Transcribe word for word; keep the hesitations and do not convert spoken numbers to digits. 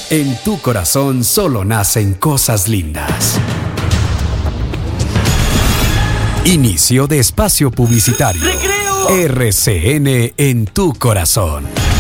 En tu corazón solo nacen cosas lindas. Inicio de espacio publicitario. ¡Recreo! R C N en tu corazón.